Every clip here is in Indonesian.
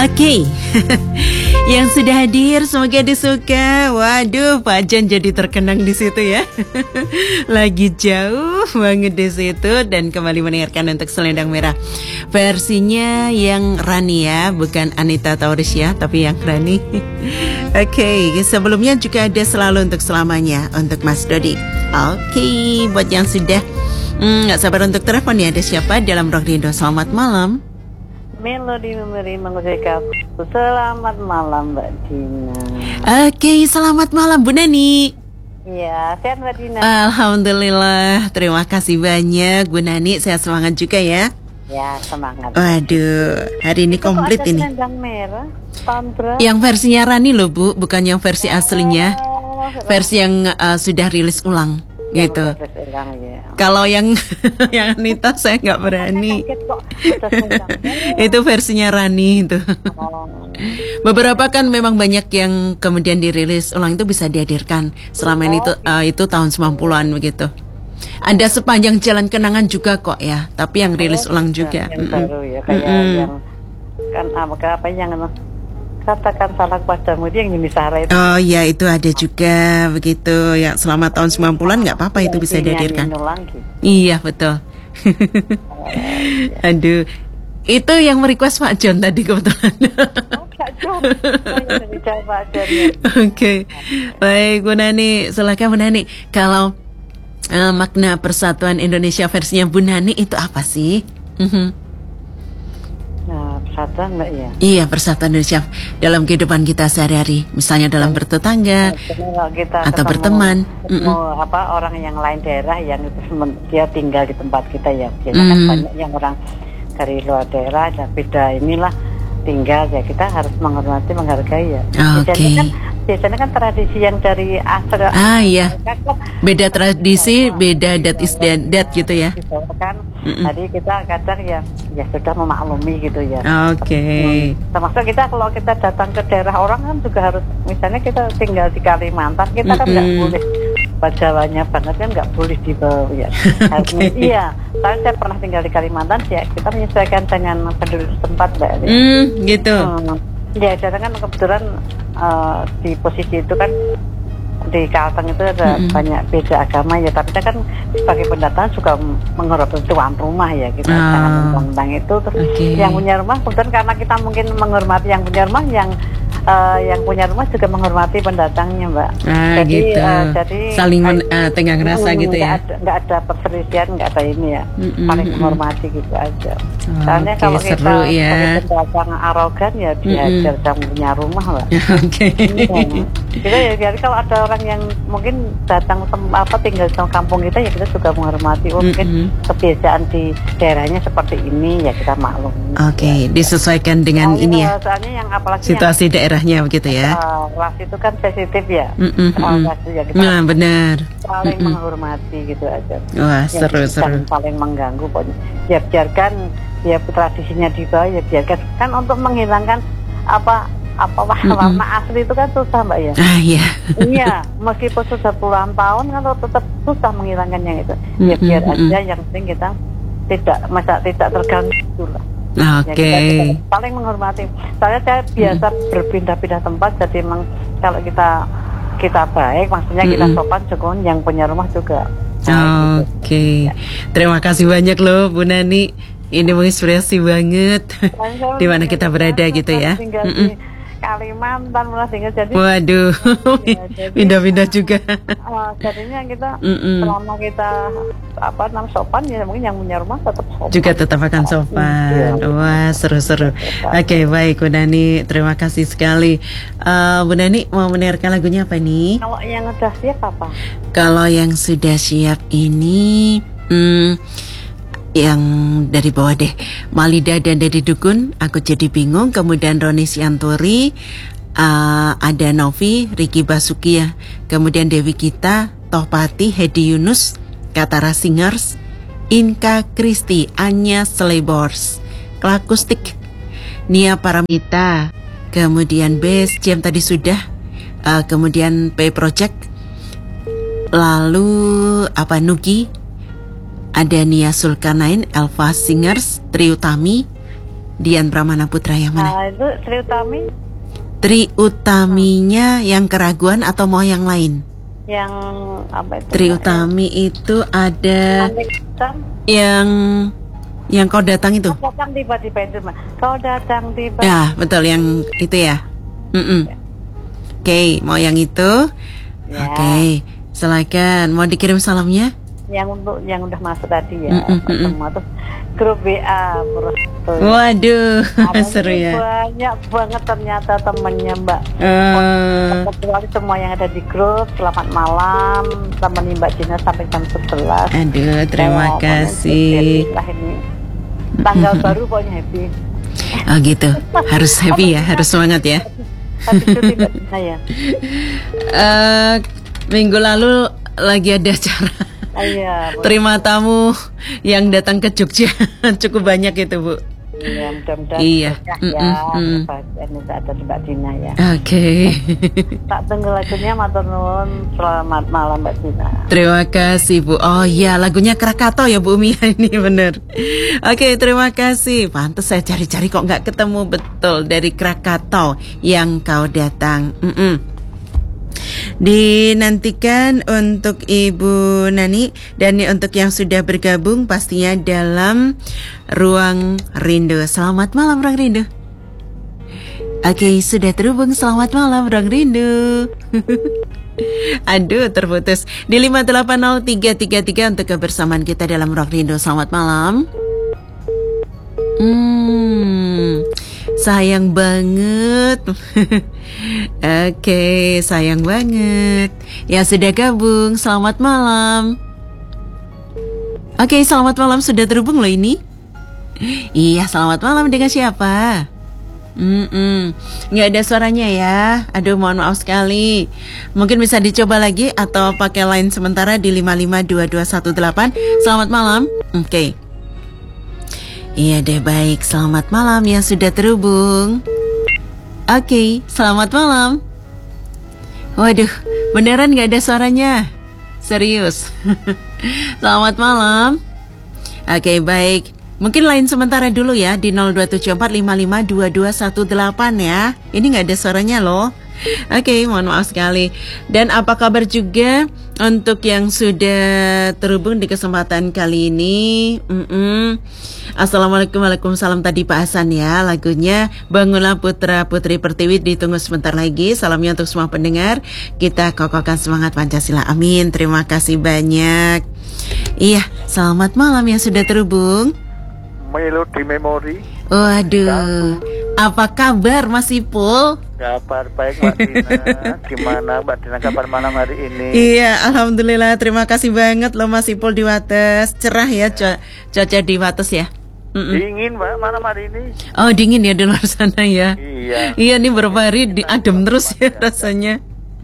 Oke. Yang sudah hadir semoga disuka. Waduh, Pak Jan jadi terkenang di situ ya. Lagi jauh banget di situ dan kembali mendengarkan untuk Selendang Merah. Versinya yang Rani ya, bukan Anita Taurus ya, tapi yang Rani. Oke, sebelumnya juga ada Selalu Untuk Selamanya untuk Mas Dodi. Oke, buat yang sudah nggak sabar untuk telepon ya, ada siapa dalam Rockrindo? Selamat malam. Melodi memberi mengusik aku. Selamat malam Mbak Dina. Oke, selamat malam Bu Nani. Iya, sehat Mbak Dina. Alhamdulillah, terima kasih banyak Bu Nani. Sehat semangat juga ya. Ya, semangat. Waduh, hari ini komplit ini. Selendang merah, tahun berapa? Yang versinya Rani loh Bu, bukan yang versi aslinya. Versi yang sudah rilis ulang gitu. Ya. Kalau yang yang Anita saya nggak berani. Itu versinya Rani itu. Beberapa kan memang banyak yang kemudian dirilis ulang itu bisa dihadirkan. Selama ini itu tahun 90-an begitu. Ada Sepanjang Jalan Kenangan juga kok ya, tapi yang rilis ulang juga. Yang baru ya, kayak yang kan apa yang katakan salah padamu itu yang Yuni Sara itu. Oh iya, itu ada juga begitu. Ya selama tahun 90-an nggak apa-apa itu bisa dihadirkan. Iya betul. Aduh, itu yang merequest Pak John tadi kebetulan. Pak John. Oke, baik Bu Nani, silakan Bu Nani. Kalau makna Persatuan Indonesia versinya Bu Nani itu apa sih? Nah, persatuan Mbak ya. Iya, Persatuan Indonesia dalam kehidupan kita sehari-hari, misalnya dalam bertetangga kita atau berteman. Apa orang yang lain daerah yang dia tinggal di tempat kita ya. Biasanya kan banyak yang orang dari luar daerah dan beda inilah tinggal ya, kita harus menghormati, menghargai ya. Biasanya kan tradisi yang dari asal. Iya. Beda tradisi, beda adat istiadat gitu ya. Gitu kan. Jadi kita kadang ya sudah memaklumi gitu ya. Oke. Termasuk kita kalau kita datang ke daerah orang kan juga harus, misalnya kita tinggal di Kalimantan, kita kan nggak boleh Jawanya banget kan nggak boleh dibawa ya. Iya, tapi saya pernah tinggal di Kalimantan ya, kita menyesuaikan dengan penduduk tempat Mbak. Gitu. Ya, jadi kan kebetulan di posisi itu kan di Kalteng itu ada banyak beda agama ya, tapi kita kan sebagai pendatang juga menghormati tuan rumah ya, kita jangan tentang itu. Terus yang punya rumah kebetulan karena kita mungkin menghormati yang punya rumah, yang punya rumah juga menghormati pendatangnya Mbak. Jadi, gitu. Jadi saling tenggang rasa gitu ya. Nggak ada perselisihan, nggak ada ini ya, saling menghormati gitu aja. Soalnya kalau kita ya. pendatang arogan ya diajar yang punya rumah Mbak. Kita ya, jadi kalau ada orang yang mungkin datang tinggal di kampung kita ya, kita juga menghormati. Mungkin kebiasaan di daerahnya seperti ini ya, kita maklum. Disesuaikan dengan ini ya. Soalnya yang apalagi situasi daerahnya begitu ya. Ras itu kan sensitif ya. Ras ya, kita benar. Saling menghormati gitu aja. Wah, seru. Saling mengganggu pokoknya. Ya biarkan ya tradisinya dibawa, ya biarkan kan, untuk menghilangkan warna asli itu kan susah Mbak ya. Iya. Iya, meskipun sudah puluhan tahun kan tetap susah menghilangkannya itu. Ya biar aja, yang penting kita tidak terganggu lah. Oke. Ya, paling menghormati. Saya biasa berpindah-pindah tempat, jadi memang kalau kita baik, maksudnya kita sopan, juga yang punya rumah juga. Oke. Terima kasih banyak loh Bu Nani. Ini menginspirasi banget. Di mana kita berada gitu ya. Kalimantan mulai tinggal, jadi waduh, pindah-pindah juga. Jadinya kita selama kita sopan ya, mungkin yang punya rumah tetap sopan. Juga tetap akan sopan. Wah, seru-seru. Oke, baik Bu Nani, terima kasih sekali. Bu Nani mau mendengarkan lagunya apa nih? Kalau yang sudah siap apa? Kalau yang sudah siap ini yang dari bawah deh, Malida dan Dedi Dukun, Aku Jadi Bingung. Kemudian Roni Sianturi, ada Novi, Ricky Basuki ya. Kemudian Dewi Gita, Tohpati, Hedi Yunus, Katara Singers, Inka Kristi, Anya Slebors, Klakustik, Nia Paramita. Kemudian Base Jam tadi sudah, kemudian P Project, lalu Nugi, ada Nia Sulkarnain, Elva Singers, Triutami, Dian Pramana Putra yang mana? Itu Sri Utami. Tri Utaminya yang Keraguan atau mau yang lain? Yang apa itu? Tri Utami itu ada yang kau datang itu. Kau datang tiba-tiba itu, Mas. Kau datang tiba. Ya, betul yang itu ya. Oke, mau yang itu? Ya. Oke, silakan. Mau dikirim salamnya? Yang udah masuk tadi ya. Semua tuh grup WA terus. Waduh, seru ya. Banyak banget ternyata temennya, Mbak. Kecuali semua yang ada di grup. Selamat malam, temani Mbak Dina sampai jam 11. Aduh, terima kasih. Ini tanggal baru pokoknya happy. Oh gitu, harus happy ya, harus semangat ya. Habis cuti Mbak Dina ya. Minggu lalu lagi ada acara. Iya. Terima tamu yang datang ke Jogja cukup banyak itu, Bu. Iya, mudah-mudahan iya. Kebahagiaan itu ada di Mbak Dina ya. Oke. Tak tunggu lagunya, matur nuwun. Selamat malam Mbak Dina. Terima kasih, Bu. Oh iya, lagunya Krakatau ya, Bu Mia, ini bener. Oke, terima kasih. Pantes saya cari-cari kok nggak ketemu, betul, dari Krakatau yang kau datang. Dinantikan untuk Ibu Nani dan untuk yang sudah bergabung pastinya dalam Ruang Rindu. Selamat malam Ruang Rindu. Oke, sudah terhubung. Selamat malam Ruang Rindu. Aduh, terputus. Di 5803333 untuk kebersamaan kita dalam Ruang Rindu. Selamat malam. Sayang banget. Oke, sayang banget. Ya sudah gabung, selamat malam. Oke, selamat malam, sudah terhubung loh ini. Iya, selamat malam, dengan siapa? Nggak ada suaranya ya. Aduh, mohon maaf sekali. Mungkin bisa dicoba lagi atau pakai line sementara di 552218. Selamat malam. Oke. Iya deh, baik. Selamat malam yang sudah terhubung. Oke, selamat malam. Waduh, beneran gak ada suaranya? Serius. Selamat malam. Oke, baik. Mungkin lain sementara dulu ya di 0274552218 ya. Ini gak ada suaranya loh. Oke, mohon maaf sekali. Dan apa kabar juga untuk yang sudah terhubung di kesempatan kali ini? Assalamualaikum, waalaikumsalam tadi Pak Hasan ya. Lagunya Bangunlah Putra Putri Pertiwi ditunggu sebentar lagi. Salamnya untuk semua pendengar. Kita kokohkan semangat Pancasila. Amin. Terima kasih banyak. Iya, selamat malam yang sudah terhubung. Melodi Memori. Waduh, apa kabar Mas Ipul? Kabar baik Mbak Dina. Gimana Mbak Dina kabar malam hari ini? Iya, alhamdulillah. Terima kasih banget loh Mas Ipul di Wates. Cerah ya cuaca di Wates ya. Dingin Mbak malam hari ini. Oh, dingin ya di luar sana ya. Iya. Iya, nih beberapa hari adem terus ya rasanya.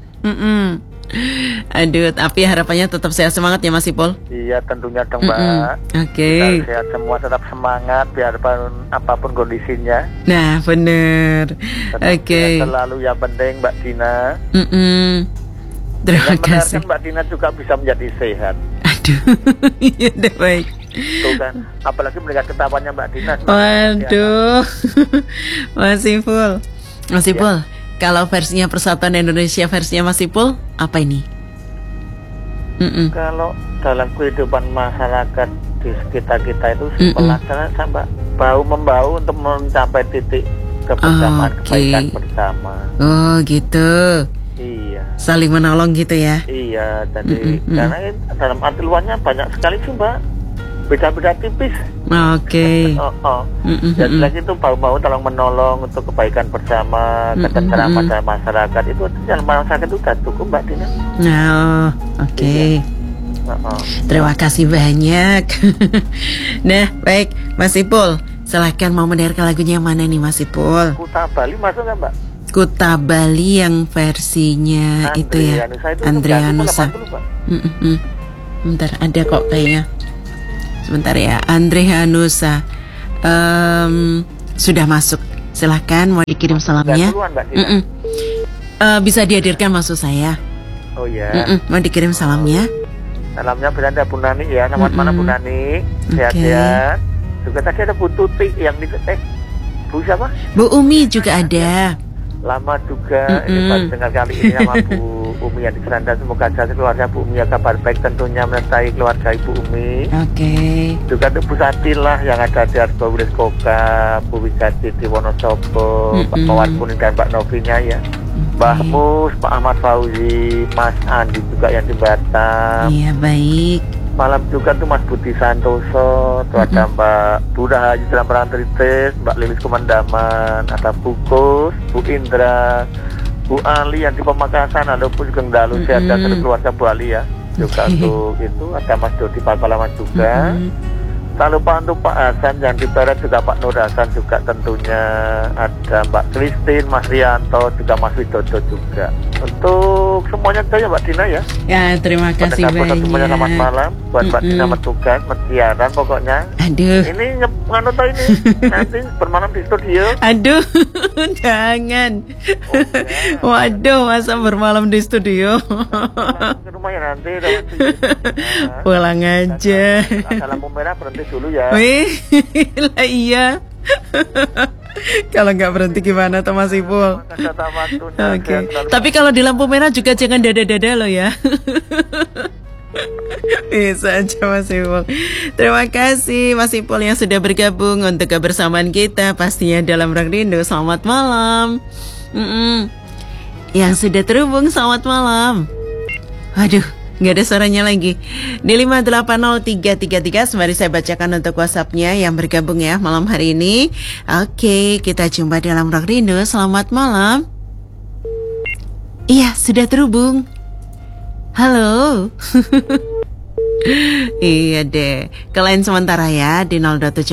Aduh, tapi harapannya tetap sehat semangat ya Mas Ipul. Iya, tentunya dong Mbak. Oke. Sehat semua, tetap semangat biarpun apapun kondisinya. Nah, bener. Oke. Selalu yang penting Mbak Dina. Terima kasih. Mbak Dina juga bisa menjadi sehat. Aduh, iya deh, baik. Tuh kan, apalagi melihat ketawanya Mbak Dina. Waduh, Mas Ipul. Mas Ipul. Kalau versinya Persatuan Indonesia, versinya Mas Ipul, apa ini? Kalau dalam kehidupan masyarakat di sekitar kita itu pelajaran sampai bahu-membahu untuk mencapai titik kebersamaan, kebaikan bersama. Oh gitu. Iya. Saling menolong gitu ya? Iya, jadi karena dalam arti luarnya banyak sekali sih Mbak. Beda-beda tipis. Oke. Jadi lagi itu bahu-bahu tolong menolong untuk kebaikan bersama, ketentraman pada masyarakat itu dalam masyarakat itu sudah cukup Mbak Dina. Nah, oke. Terima kasih banyak. Nah, baik Mas Ipul, silahkan mau mendengarkan lagunya yang mana nih Mas Ipul? Kuta Bali masuk nggak Mbak? Kuta Bali yang versinya itu ya, Andrea Nusa. Bentar, ada kok kayaknya. Sebentar ya, Andrea Nusa sudah masuk. Silahkan mau dikirim salamnya. Bisa dihadirkan maksud saya. Oh ya. Mau dikirim salamnya. Salamnya beranda Bu Nani ya. Selamat malam Bu Nani. Sehat-sehat. Juga tadi ada Bu Tuti yang di Bu siapa? Bu Umi juga ada. Lama juga ini baru dengar kali ini sama Bu Umi yang di Seranda. Semoga saja keluarga Bu Umi kabar baik, tentunya menyertai keluarga Ibu Umi. Oke. Juga tuh Bu Satil lah yang ada di Argo Wilis Koka, Bu Wigati di Wonosobo, Pak Mawar Kuning dan Mbak Novinya ya. Mbah Mus, Pak Ahmad Fauzi, Mas Andi juga yang di Batam. Iya, baik. Malam juga tuh Mas Budi Santoso, tuh ada Mbak Budha Haji dalam Perantritis, Mbak Lilis Komandaman, ada Bu Kus, Bu Indra, Bu Ali yang di Pemakasan, ada pun juga Ndalu Sehat dan seluruh keluarga Bu Ali ya. Juga untuk itu ada Mas Dodi Pakalaman juga. Tak lupa untuk Pak Hasan yang di Barat, juga Pak Nur Hasan juga tentunya, ada Mbak Kristin, Mas Rianto, juga Mas Widodo juga. Untuk semuanya itu ya Mbak Dina ya. Ya, terima kasih banyak. Semuanya selamat malam buat Mbak Dina bertugas, siaran pokoknya. Aduh. Ini nganu tau ini nanti bermalam di studio. Aduh, jangan. Waduh, masa bermalam di studio? Ke rumah ya nanti. Pulang aja. Lampu merah berhenti dulu ya. Wih, lah iya. Kalau nggak berhenti gimana tuh Mas Ipul? Oke. Tapi kalau di lampu merah juga jangan dada-dada loh ya. Bisa aja Mas Ipul. Terima kasih Mas Ipul yang sudah bergabung untuk kebersamaan kita pastinya dalam Ruang Rindu. Selamat malam. Yang sudah terhubung selamat malam. Aduh, nggak ada suaranya lagi. Di 5803333 mari saya bacakan untuk WhatsApp-nya yang bergabung ya malam hari ini. Oke, kita jumpa dalam Ruang Rindu. Selamat malam. Iya, sudah terhubung. Halo. Iya deh. Ke line sementara ya di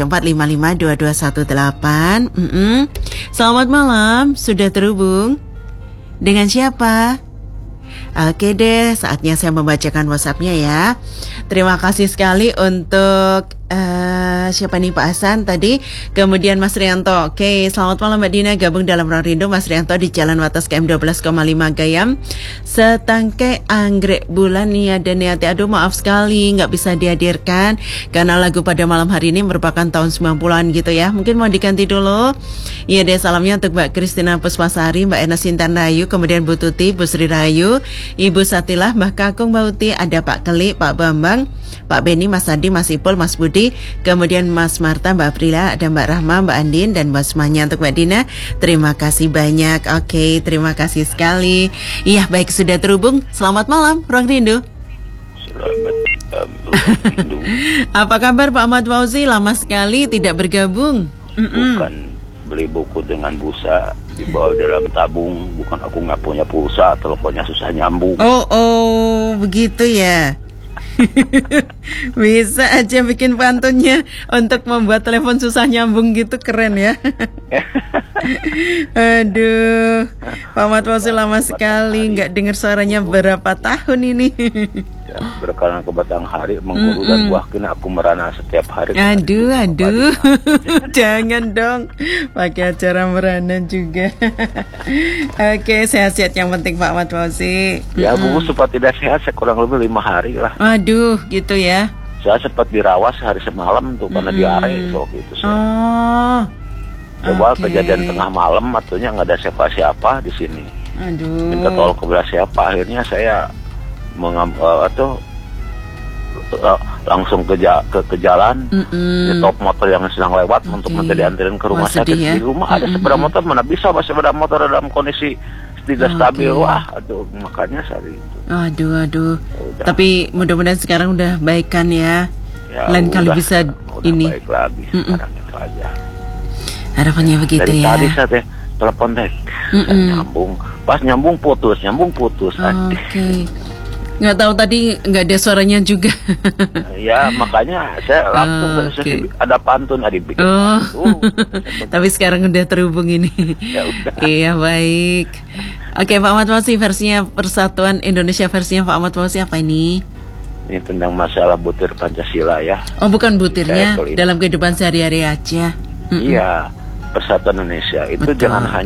0274552218. Selamat malam, sudah terhubung. Dengan siapa? Oke deh, saatnya saya membacakan WhatsApp-nya ya. Terima kasih sekali untuk siapa nih Pak Hasan tadi. Kemudian Mas Rianto. Oke, selamat malam Mbak Dina, gabung dalam Ruang Rindu. Mas Rianto di Jalan Wates KM 12,5 Gayam. Setangkai anggrek bulan nih ada niati. Aduh maaf sekali nggak bisa dihadirkan karena lagu pada malam hari ini merupakan tahun 90-an gitu ya. Mungkin mau diganti dulu. Iya deh, salamnya untuk Mbak Kristina Puspasari, Mbak Ena Sintan Rahayu, kemudian Bu Tuti, Bu Sri Rahayu, Ibu Satilah, Mbak Kakung, Mbak Uti, ada Pak Keli, Pak Bambang, Pak Beni, Mas Adi, Mas Ipul, Mas Budi, kemudian Mas Marta, Mbak Aprila, ada Mbak Rahma, Mbak Andin, dan Mbak semuanya untuk Mbak Dina. Terima kasih banyak. Oke, terima kasih sekali. Iya, baik, sudah terhubung. Selamat malam, Ruang Rindu. Selamat Rindu. Apa kabar Pak Ahmad Fauzi? Lama sekali tidak bergabung. Bukan beli buku dengan busa dibawa dalam tabung, bukan aku nggak punya pulsa, teleponnya susah nyambung. Oh, begitu ya. Bisa aja bikin pantunnya untuk membuat telepon susah nyambung gitu, keren ya. Aduh, Pak Ahmad Fauzi lama sekali nggak dengar suaranya berapa tahun ini. Ya, berkenan ke Batanghari mengguru dan buahkin aku merana setiap hari. Aduh, jangan dong pakai acara merana juga. Oke, sehat-sehat yang penting Pak Ahmad Fauzi. Ya Bu, sempat tidak sehat kurang lebih 5 hari lah. Aduh, gitu ya. Saya sempat dirawat sehari semalam tuh karena diare waktu itu. Oh, coba kejadian tengah malam, artinya nggak ada siapa-siapa di sini. Aduh. Minta tolong kepada siapa, akhirnya saya langsung ke jalan, stop motor yang sedang lewat untuk minta dianterin ke rumah sakit. Ya? Di rumah ada sepeda motor, mana bisa sepeda motor dalam kondisi tidak stabil. Wah, aduh, makanya saya itu. Aduh. Udah. Tapi mudah-mudahan sekarang udah baik kan ya. Lain kali bisa udah ini. Baik lagi sekarang itu aja. Harapannya begitu dari ya. Tadi saya telepon nyambung, pas nyambung putus. Oke. Nggak tahu tadi nggak ada suaranya juga. Ya makanya saya langsung ada pantun bikin. Tapi sekarang udah terhubung ini. Ya udah. Iya baik. Oke Pak Ahmad Fauzi, versinya Persatuan Indonesia, versinya Pak Ahmad Fauzi apa ini? Ini tentang masalah butir Pancasila ya. Oh bukan butirnya, dalam kehidupan sehari-hari aja. Iya, Persatuan Indonesia itu Betul. jangan hanya